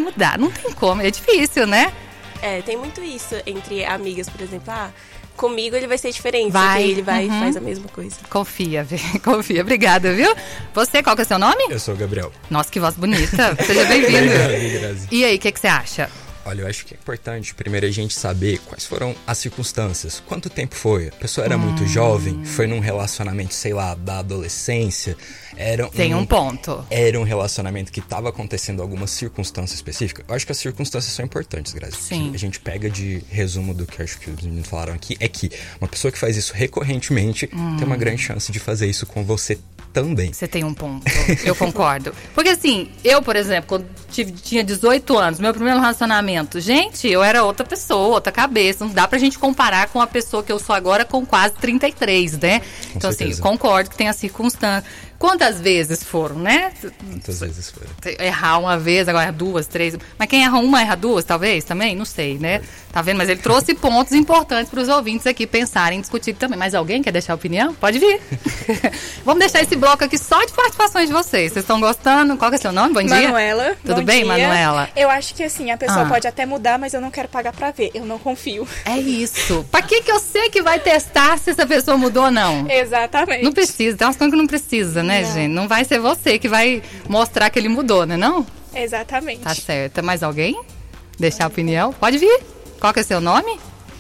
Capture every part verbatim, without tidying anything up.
mudar. Não tem como, é difícil, né? É, tem muito isso entre amigas, por exemplo. Ah, comigo ele vai ser diferente, vai. Porque ele vai e uhum. faz a mesma coisa. Confia, confia. Obrigada, viu? Você, qual que é o seu nome? Eu sou o Gabriel. Nossa, que voz bonita. Seja bem-vindo. Obrigado, E aí, o que, que você acha? Olha, eu acho que é importante primeiro a gente saber quais foram as circunstâncias. Quanto tempo foi? A pessoa era hum. muito jovem? Foi num relacionamento, sei lá, da adolescência? Era um, Tem um ponto. Era um relacionamento que estava acontecendo alguma circunstância específica? Eu acho que as circunstâncias são importantes, Grazi. Sim. A gente pega de resumo do que eu acho que os meninos falaram aqui, é que uma pessoa que faz isso recorrentemente hum. tem uma grande chance de fazer isso com você também. Você tem um ponto, eu concordo. Porque assim, eu, por exemplo, quando tive, tinha dezoito anos, meu primeiro relacionamento, gente, eu era outra pessoa, outra cabeça. Não dá pra gente comparar com a pessoa que eu sou agora com quase trinta e três, né? Com então, certeza. assim, concordo que tem a circunstância. Quantas vezes foram, né? Quantas vezes foram? Errar uma vez, agora duas, três. Mas quem erra uma, erra duas, talvez, também? Não sei, né? Tá vendo? Mas ele trouxe pontos importantes para os ouvintes aqui pensarem, discutir também. Mas alguém quer deixar opinião? Pode vir. Vamos deixar esse bloco aqui só de participações de vocês. Vocês estão gostando? Qual que é o seu nome? Bom dia. Manuela. Tudo bom bem, dia. Manuela? Eu acho que assim, a pessoa Ah. pode até mudar, mas eu não quero pagar pra ver. Eu não confio. É isso. Pra que que eu sei que vai testar se essa pessoa mudou ou não? Exatamente. Não precisa. Tem umas coisas que não precisa, né, Não. gente? Não vai ser você que vai mostrar que ele mudou, né, não? Exatamente. Tá certo. Mais alguém? Deixar a opinião? Pode vir. Qual que é o seu nome?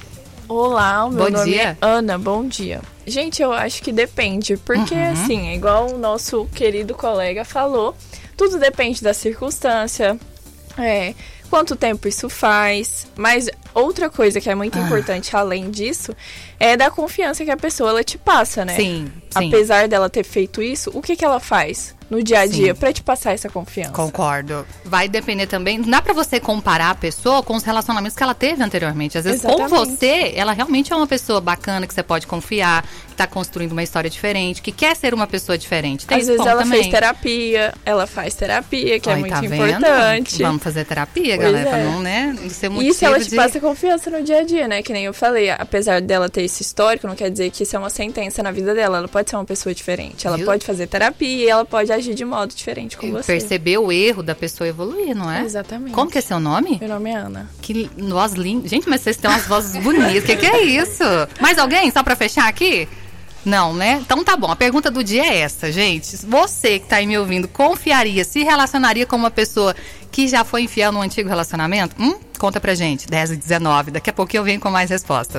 Olá, o meu Bom nome dia. é Ana, bom dia. Gente, eu acho que depende, porque Uhum. assim, é igual o nosso querido colega falou, tudo depende da circunstância, é, quanto tempo isso faz, mas outra coisa que é muito Ah. importante além disso, é da confiança que a pessoa ela te passa, né? Sim, sim. Apesar dela ter feito isso, o que que ela faz no dia a dia Sim. pra te passar essa confiança? Concordo. Vai depender também. Não dá pra você comparar a pessoa com os relacionamentos que ela teve anteriormente. Às vezes, com Exatamente. você, ela realmente é uma pessoa bacana, que você pode confiar, que tá construindo uma história diferente, que quer ser uma pessoa diferente. Tem Às esse vezes ponto ela também. fez terapia, ela faz terapia, que é Aí, muito tá vendo? importante. Vamos fazer terapia, Pois galera, pra é. não, né, não ser motivo Isso ela te de... passa confiança no dia a dia, né? Que nem eu falei, apesar dela ter esse histórico, não quer dizer que isso é uma sentença na vida dela. Ela pode ser uma pessoa diferente. Ela Viu? pode fazer terapia e ela pode agir de modo diferente com você. Perceber o erro da pessoa e evoluir, não é? Exatamente. Como que é seu nome? Meu nome é Ana. Que voz linda. Gente, mas vocês têm umas vozes bonitas. Que que é isso? Mais alguém? Só pra fechar aqui? Não, né? Então tá bom. A pergunta do dia é essa, gente. Você que tá aí me ouvindo, confiaria, se relacionaria com uma pessoa que já foi infiel num antigo relacionamento? Hum? Conta pra gente. dez e dezenove. Daqui a pouquinho eu venho com mais respostas.